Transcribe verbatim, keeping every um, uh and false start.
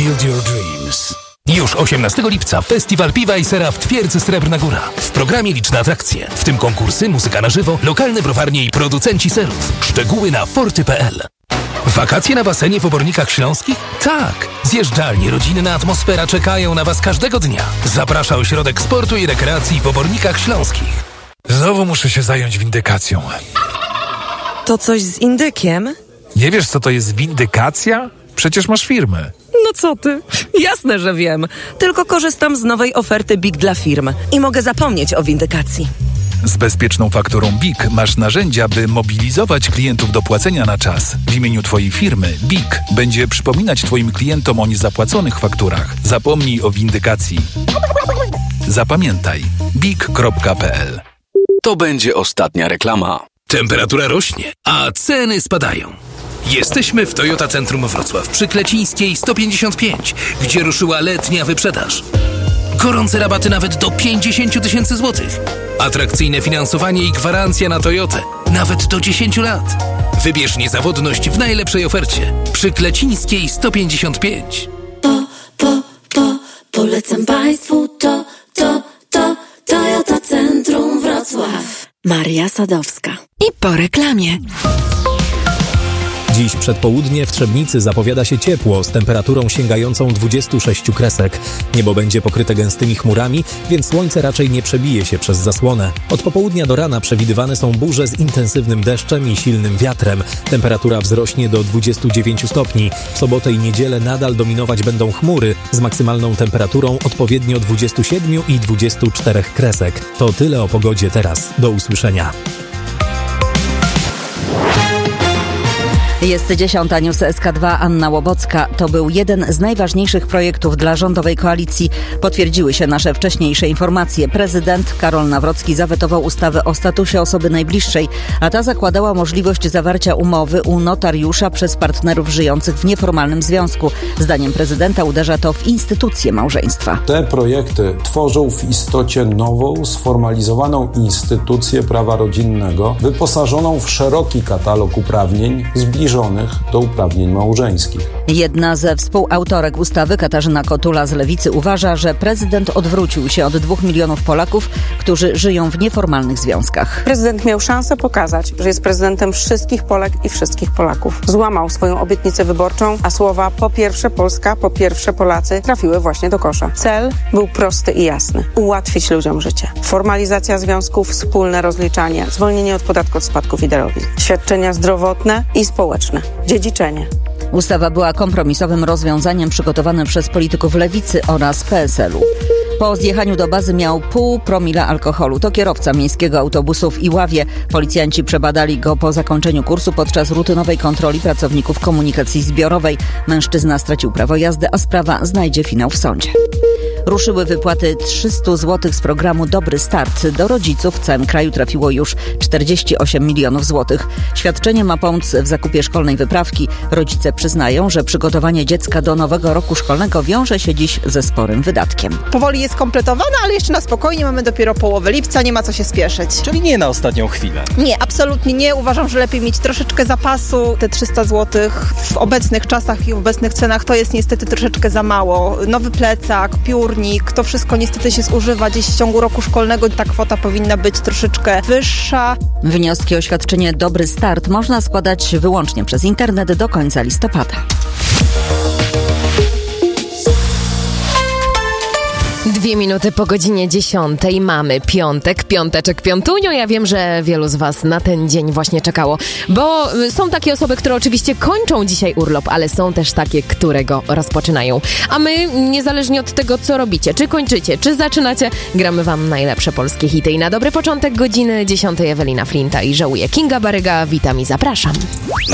Build your dreams. Już osiemnastego lipca Festiwal Piwa i Sera w Twierdzy Srebrna Góra. W programie liczne atrakcje, w tym konkursy, muzyka na żywo, lokalne browarnie i producenci serów. Szczegóły na forty kropka p l. Wakacje na basenie w Obornikach Śląskich? Tak! Zjeżdżalnie, rodzinna atmosfera czekają na Was każdego dnia. Zaprasza Ośrodek Sportu i Rekreacji w Obornikach Śląskich. Znowu muszę się zająć windykacją. To coś z indykiem? Nie wiesz, co to jest windykacja? Przecież masz firmę. No co ty? Jasne, że wiem. Tylko korzystam z nowej oferty B I K dla firm i mogę zapomnieć o windykacji. Z bezpieczną fakturą B I K masz narzędzia, by mobilizować klientów do płacenia na czas. W imieniu Twojej firmy B I K będzie przypominać Twoim klientom o niezapłaconych fakturach. Zapomnij o windykacji. Zapamiętaj B I K kropka p l. To będzie ostatnia reklama. Temperatura rośnie, a ceny spadają. Jesteśmy w Toyota Centrum Wrocław przy Klecińskiej sto pięćdziesiąt pięć, gdzie ruszyła letnia wyprzedaż. Gorące rabaty nawet do pięćdziesiąt tysięcy złotych. Atrakcyjne finansowanie i gwarancja na Toyotę. Nawet do dziesięć lat. Wybierz niezawodność w najlepszej ofercie. Przy Klecińskiej sto pięćdziesiąt pięć. Po, po, po, polecam Państwu to, to, to, Toyota Centrum Wrocław. Maria Sadowska. I po reklamie. Dziś przed południe w Trzebnicy zapowiada się ciepło z temperaturą sięgającą dwudziestu sześciu kresek. Niebo będzie pokryte gęstymi chmurami, więc słońce raczej nie przebije się przez zasłonę. Od popołudnia do rana przewidywane są burze z intensywnym deszczem i silnym wiatrem. Temperatura wzrośnie do dwudziestu dziewięciu stopni. W sobotę i niedzielę nadal dominować będą chmury z maksymalną temperaturą odpowiednio dwudziestu siedmiu i dwudziestu czterech kresek. To tyle o pogodzie teraz. Do usłyszenia. Jest dziesiąta, news S K dwa, Anna Łobocka. To był jeden z najważniejszych projektów dla rządowej koalicji. Potwierdziły się nasze wcześniejsze informacje. Prezydent Karol Nawrocki zawetował ustawę o statusie osoby najbliższej, a ta zakładała możliwość zawarcia umowy u notariusza przez partnerów żyjących w nieformalnym związku. Zdaniem prezydenta uderza to w instytucję małżeństwa. Te projekty tworzą w istocie nową, sformalizowaną instytucję prawa rodzinnego, wyposażoną w szeroki katalog uprawnień zbliżonych do uprawnień małżeńskich. Jedna ze współautorek ustawy, Katarzyna Kotula z Lewicy, uważa, że prezydent odwrócił się od dwóch milionów Polaków, którzy żyją w nieformalnych związkach. Prezydent miał szansę pokazać, że jest prezydentem wszystkich Polek i wszystkich Polaków. Złamał swoją obietnicę wyborczą, a słowa po pierwsze Polska, po pierwsze Polacy trafiły właśnie do kosza. Cel był prosty i jasny. Ułatwić ludziom życie. Formalizacja związków, wspólne rozliczanie, zwolnienie od podatku od spadków i darowizn, świadczenia zdrowotne i społeczne. Dziedziczenie. Ustawa była kompromisowym rozwiązaniem przygotowanym przez polityków Lewicy oraz P S L u. Po zjechaniu do bazy miał pół promila alkoholu. To kierowca miejskiego autobusu w Iławie. Policjanci przebadali go po zakończeniu kursu podczas rutynowej kontroli pracowników komunikacji zbiorowej. Mężczyzna stracił prawo jazdy, a sprawa znajdzie finał w sądzie. Ruszyły wypłaty trzysta złotych z programu Dobry Start. Do rodziców w całym kraju trafiło już czterdzieści osiem milionów złotych. Świadczenie ma pomóc w zakupie szkolnej wyprawki. Rodzice przyznają, że przygotowanie dziecka do nowego roku szkolnego wiąże się dziś ze sporym wydatkiem. Powoli jest kompletowana, ale jeszcze na spokojnie, mamy dopiero połowę lipca, nie ma co się spieszyć. Czyli nie na ostatnią chwilę. Nie, absolutnie nie. Uważam, że lepiej mieć troszeczkę zapasu. Te trzysta złotych w obecnych czasach i w obecnych cenach to jest niestety troszeczkę za mało. Nowy plecak, piór, to wszystko niestety się zużywa gdzieś w ciągu roku szkolnego. Ta kwota powinna być troszeczkę wyższa. Wnioski o świadczenie Dobry Start można składać wyłącznie przez internet do końca listopada. Dwie minuty po godzinie dziesiątej mamy piątek, piąteczek, piątunio. Ja wiem, że wielu z was na ten dzień właśnie czekało, bo są takie osoby, które oczywiście kończą dzisiaj urlop, ale są też takie, które go rozpoczynają. A my, niezależnie od tego, co robicie, czy kończycie, czy zaczynacie, gramy wam najlepsze polskie hity. I na dobry początek godziny dziesiątej Ewelina Flinta i żałuje Kinga Baryga. Witam i zapraszam.